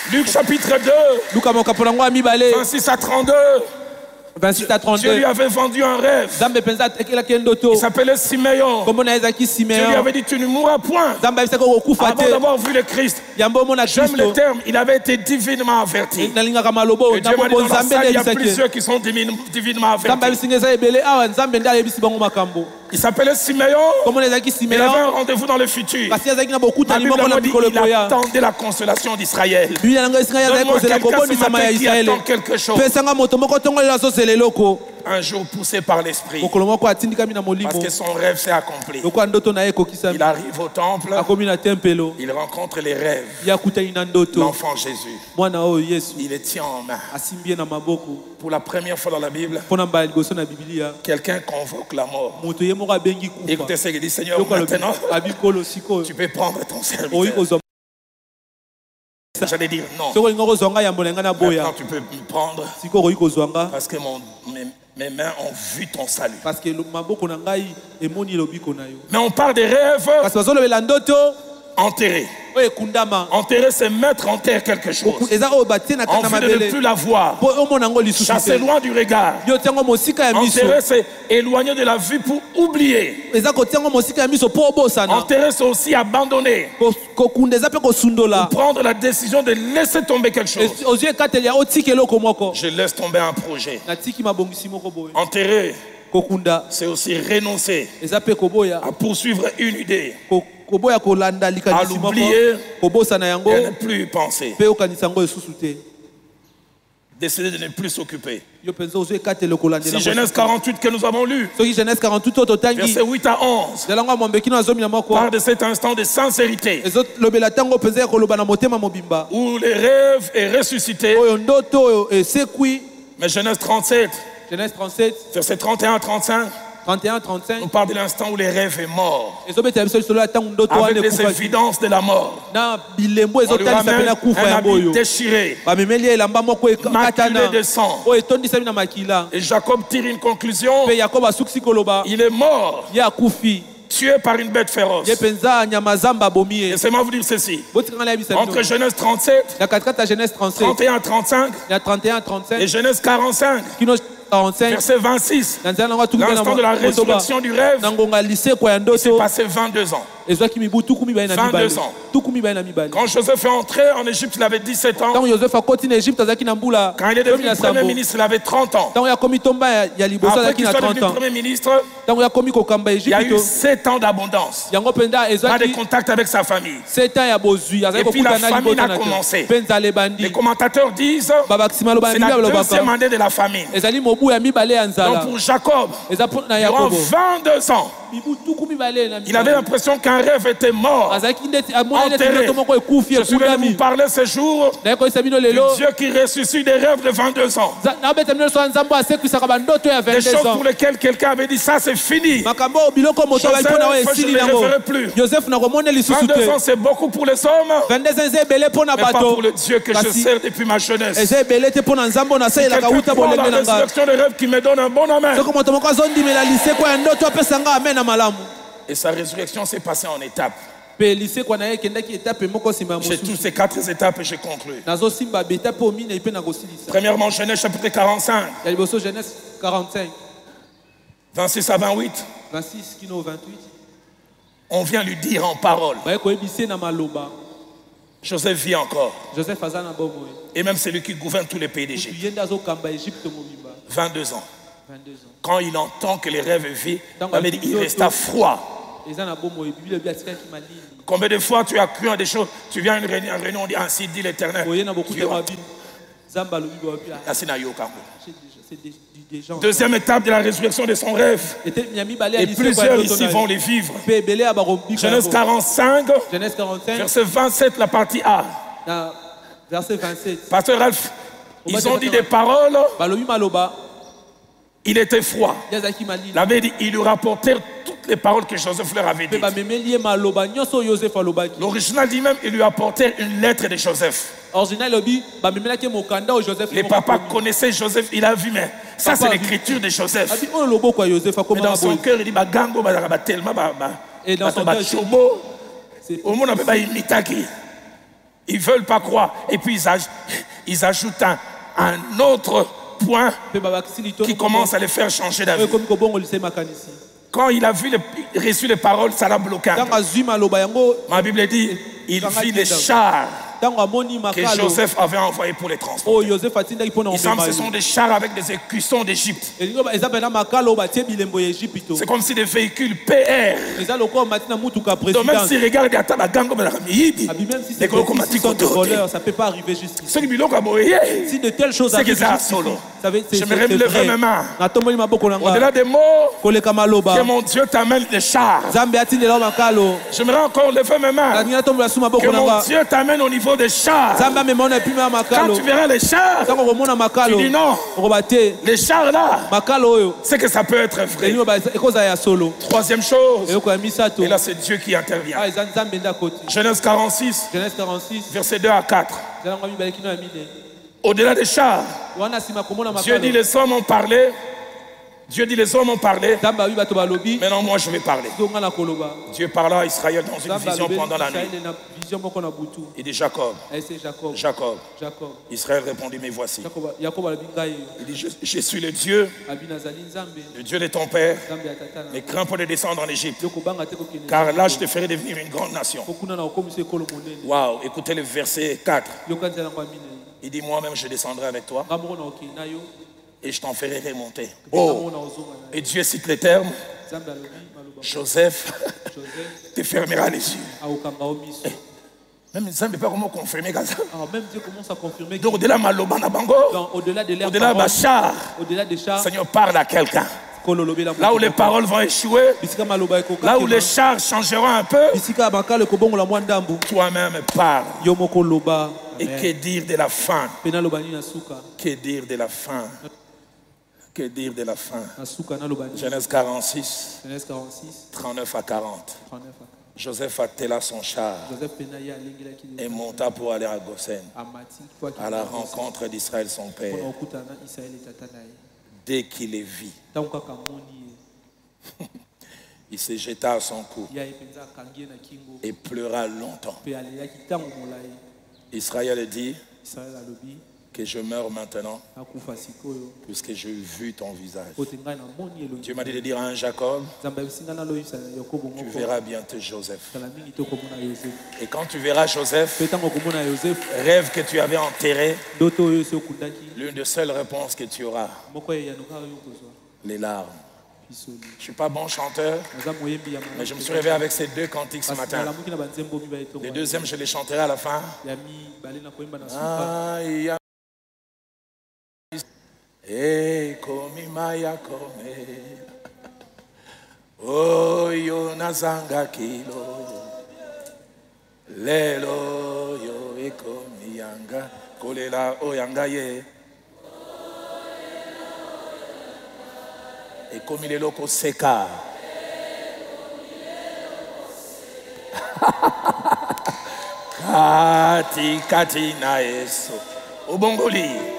Luc chapitre 2, Luka mokaponango amibale 26 à 32. 26 à 32. Dieu lui avait vendu un rêve. Zambe penza tekela kendoto. Il s'appelait Siméon. Comme on a ezaki Dieu lui Siméon. avait dit tu ne mourras point. Zambe bisako okufa Avant te. d'avoir vu le Christ. Yambo mona J'aime Kristo. le terme, il avait été divinement averti. Nalingaka malobo Et Dieu m'a dit nabo dans la Nzambe salle, il y a lebisaki. plusieurs qui sont divinement Zambe avertis. bisingeza ebele awa Nzambe nda yebisi bango makambo. Il s'appelait Siméon. Comme on ezaki Il avait un Siméon. rendez-vous dans le futur. Kasi ezaki na bokuta La Bible limoko na m'a dit mikolo il boya. attendait la consolation d'Israël. Bible nanga isinga ya Donne-moi kozela quelqu'un ce kobondisama ya matin qui Israël. attend quelque chose. Pesanga moto moko tongolela so seleloko. Un jour poussé par l'esprit. Mokolo moko atindikami na molimo. Parce que son rêve s'est accompli. Lokwa ndoto na ye kokisa. Il arrive au temple. Akomi na tempelo. Il rencontre les rêves. Yakutani na ndoto. L'enfant Jésus. Mwana oyo Yesu. Il les tient en main. Asimbie na maboko. Pour la première fois dans la Bible, Pona mbala liboso na Biblia. quelqu'un convoque la mort. Moto ye moko abengi kufa. Écoutez ce qu'il dit, Seigneur, maintenant, abikolo siko. tu peux prendre ton serviteur. Oyi kozwa. J'allais dire non. Soko lingo kozwanga yambo na ngana boya. Maintenant, tu peux me prendre Siko oyi kozwanga. parce que mes mains ont vu ton salut. Parce que maboko na ngai emoni lobiko na yo. Mais on parle des rêves Kasi bazolobela ndoto enterrés. oyo ekundama. Enterrer, c'est mettre en terre quelque chose. Eza oyo batie na En kanda vue de ne mabele. plus la voir. Po omona ngo lisusu Chasser te. loin du regard. Yo tiango mosika ya miso. Enterrer, c'est éloigner de la vue pour oublier. Eza kotiango mosika ya miso po obosana. Enterrer, c'est aussi abandonner. Kokunda eza pe kosundola. Prendre la décision de laisser tomber quelque chose. Ozue ekateli ya otika eloko moko. Je laisse tomber un projet. Natiki mabongisi moko boye. Enterrer, Kokunda c'est aussi renoncer eza pe koboya. à poursuivre une idée, Koboya kolanda likanisi à moko. l'oublier Kobosana yango. et à ne plus y penser. Pe okanisa yango esusu te. Décider de ne plus s'occuper. Yo penza ozue ekateli kolandela. Si Genèse 48 que nous avons lu, Soki Genèse 48 ototangi. versets 8 à 11, Zelango mombeki na zomi na moko. parle de cet instant de sincérité Ezolobela tango penza ya koloba na motema mobimba. où les rêves est ressuscité. Oyo ndoto oyo esekwi. Mais Genèse 37, Genèse 37, versets 31 à 35, 31, 35. nous parle de l'instant où les rêves est mort, Ezobeta biso lisolo ya tango ndoto avec wana les ekufa. évidences de la mort. Na bilembo On lui ezotalisa ramène pena kufa un yango habit oyo. déchiré, Bamemeli elamba moko ekatana. maculé de sang. Oyo etondisami na makila. Et Jacob tire une conclusion. Pe Yakobo asukisi koloba. Il est mort, Ye akufi. tué par une bête féroce. Ye penza nyama zamba abomi ye. Laissez-moi vous dire ceci. Botikanga na yebisa bino. Entre Genèse 37, Na katikati ya Genèse 37. 31 à 35 Na 31, 35. et Genèse 45, Kino 45. verset 26, Na nzela nango atukisa na l'instant de la motoba. résurrection du rêve, Na ngonga liseko ya il s'est ndoto. passé 22 ans. Ezwaki mibu tuku mibale na 22 mibale. ans. Tuku mibale na mibale. Quand Joseph est entré en Égypte, il avait 17 ans. Tango Joseph akoti na Egypte azaki na mbula. Quand il est devenu Premier ministre, il avait 30 ans. Tango yakomi tomba ya liboso Après azaki qu'il na soit 30 devenu ans. Premier ministre, Tango yakomi kokamba il y a eu Egypte. 7 ans d'abondance. Yango penza Pas de ezwaki contact avec sa famille. 7 ans ya bozwi. Azaki Et puis la kokutana famine libota a na commencé. te. Penza lebandi. Les commentateurs disent Babakisima loba c'est na la Biblia deuxième lobaka. année de la famine. Ezali mobu ya mibale ya Donc nzala. pour Jacob, Eza na durant Yakobo. 22 ans, Mibu tuku mibale na il avait l'impression qu'un rêve était mort. azaki ndeti amona ndeti Enterré. ndoto moko ekufi Je suis venu vous ekundami. parler ce jour Na yekoyisa bino du lelo. Dieu qui ressuscite des rêves de 22 ans. Nabeta bino so nzambo asekwisaka bandoto ya Des 22 choses ans. pour lesquelles quelqu'un avait dit ça c'est fini. Makambo biloko moto Joseph, baipona oyo je esili ne nango. reverrai plus. Joseph nakomona lisusu 22 ans te. c'est beaucoup pour les hommes, 22 ans eza ebele mpo na mais pas bato. pour le Dieu que je Kasi sers depuis ma jeunesse. eza ebele te mpo na nzambo nasalelaka Quelqu'un uta croit bolembe la na nga. résurrection des rêves qui me donne un bon amen. Soko moto moko azondimela liseko ya ndoto apesanga amen na malamu. Et sa résurrection s'est passée en étapes. Pe liseko na ye ekendaki etape moko nsima ya J'ai tous mosusu. ces 4 étapes et je conclue. Nazosimba betape oyo minei mpe nakosilisa. Premièrement, Genèse chapitre 45, Ya liboso Genèse 45, 26 à 28. 26 kino 28. On vient lui dire en parole. Baye koyebise na maloba. Joseph vit encore. Joseph aza na bomoi. Et même celui qui gouverne tous les pays d'Égypte. Ye nde azokamba Egypte mobimba. 22 ans. 22 ans. Quand il entend que les rêves vivent, il resta froid. Eza na bomoi Biblia bi atikaki malili. Combien de fois tu as cru à des choses, tu viens à une réunion, on dit ainsi dit l'Éternel. Oye na bokuta mabi. Zamba lobi ba bi. Là, c'est na yoka. C'est des gens. Deuxième étape de la résurrection de son rêve. Et plusieurs ici vont les vivre. Genèse 45, Genèse 45, verset 27, la partie A. Verset 27. Pasteur Ralph, ils ont dit des paroles. Il était froid. Il avait dit, ils lui rapportèrent toutes les paroles que Joseph leur avait dites. L'original dit même, ils lui apportèrent une lettre de Joseph. Les papas connaissaient Joseph, il a vu, mais ça c'est l'écriture de Joseph. Mais dans son cœur, il dit, Gango, tellement, et dans son cœur, Ils ne veulent pas croire. Et puis ils ajoutent un autre point qui commence à les faire changer d'avis. Quand il a reçu les paroles, ça l'a bloqué. Ma Bible dit, il vit les chars que Joseph avait envoyé pour les transporter. Il semble que ce sont des chars avec des écussons d'Égypte. C'est comme si des véhicules PR. Donc même s'il regarde la gang comme la famille, ça peut pas arriver jusqu'ici. Si de telles choses arrivent jusqu'ici, j'aimerais me lever mes mains. Au-delà des mots, que mon Dieu t'amène des chars. J'aimerais encore lever mes mains. Que mon Dieu t'amène au niveau des chars. Quand tu verras les chars, tu dis non. Les chars là, c'est que ça peut être vrai. Troisième chose, et là c'est Dieu qui intervient. Genèse 46, verset 2 à 4. Au-delà des chars, Dieu dit les hommes ont parlé. Dieu dit les hommes ont parlé. Maintenant moi je vais parler. Dieu parla à Israël dans une vision pendant la nuit. Il dit Jacob. Jacob. Israël répondit mais voici. Il dit je suis le Dieu de ton père. Mais crains pas de descendre en Égypte. Car là je te ferai devenir une grande nation. Waouh, écoutez le verset 4. Il dit moi-même je descendrai avec toi. Et je t'en ferai remonter. Oh. Et Dieu cite les termes. Joseph te fermera les yeux. Même ça ne peut pas comment confirmer ça. Même Dieu commence à confirmer. Donc au-delà Maloba Nabango, au-delà des chars, Seigneur parle à quelqu'un. Là où les paroles vont échouer, là où les chars changeront un peu, toi-même parle. Et que dire de la fin? Que dire de la fin? Que dire de la fin? Genèse 46, 39 à 40. Joseph attela son char et monta pour aller à Goshen, à la rencontre d'Israël son père. Dès qu'il les vit, il se jeta à son cou et pleura longtemps. Israël dit que je meurs maintenant puisque j'ai vu ton visage. Dieu m'a dit de dire à un Jacob, tu verras bientôt Joseph. Et quand tu verras Joseph, rêve que tu avais enterré, l'une des seules réponses que tu auras, les larmes. Je ne suis pas bon chanteur, mais je me suis réveillé avec ces deux cantiques ce matin. Le deuxième, je les chanterai à la fin. Oyo nazanga kilo lelo yo ekomi yanga kolela oyanga ye ekomi lelo koseka kati na Yesu obongoli